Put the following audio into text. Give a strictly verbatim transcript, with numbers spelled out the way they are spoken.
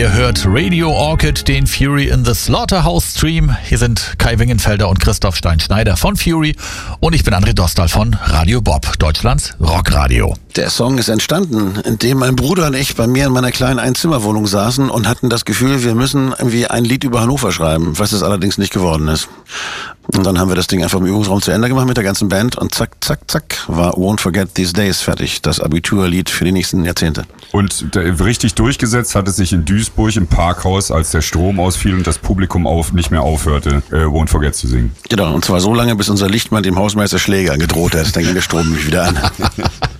Ihr hört Radio Orchid, den Fury in the Slaughterhouse Stream. Hier sind Kai Wingenfelder und Christoph Stein-Schneider von Fury und ich bin André Dostal von Radio Bob, Deutschlands Rockradio. Der Song ist entstanden, indem mein Bruder und ich bei mir in meiner kleinen Einzimmerwohnung saßen und hatten das Gefühl, wir müssen irgendwie ein Lied über Hannover schreiben, was es allerdings nicht geworden ist. Und dann haben wir das Ding einfach im Übungsraum zu Ende gemacht mit der ganzen Band und zack, zack, zack, war Won't Forget These Days fertig. Das Abiturlied für die nächsten Jahrzehnte. Und der, richtig durchgesetzt hat es sich in Duisburg im Parkhaus, als der Strom ausfiel und das Publikum auf, nicht mehr aufhörte, äh, Won't Forget zu singen. Genau, und zwar so lange, bis unser Lichtmann dem Hausmeister Schläger gedroht hat. Dann ging der Strom nämlich wieder an.